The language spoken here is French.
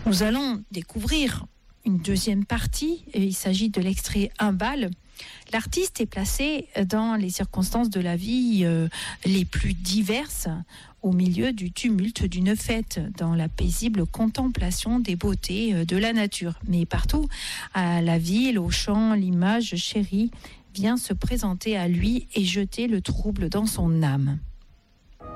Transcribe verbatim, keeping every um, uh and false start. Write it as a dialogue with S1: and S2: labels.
S1: Nous allons découvrir une deuxième partie. Il s'agit de l'extrait Un bal. L'artiste est placé dans les circonstances de la vie euh, les plus diverses, au milieu du tumulte d'une fête, dans la paisible contemplation des beautés de la nature. Mais partout, à la ville, au champ, l'image chérie vient se présenter à lui et jeter le trouble dans son âme.